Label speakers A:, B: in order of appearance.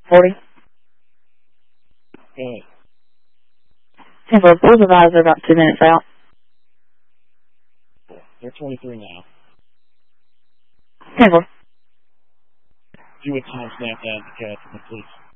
A: 40.
B: Hey.
A: Timber, Bulls advisor about 2 minutes out.
B: They're 23 now.
A: Timber.
B: Do a time stamp that because, please.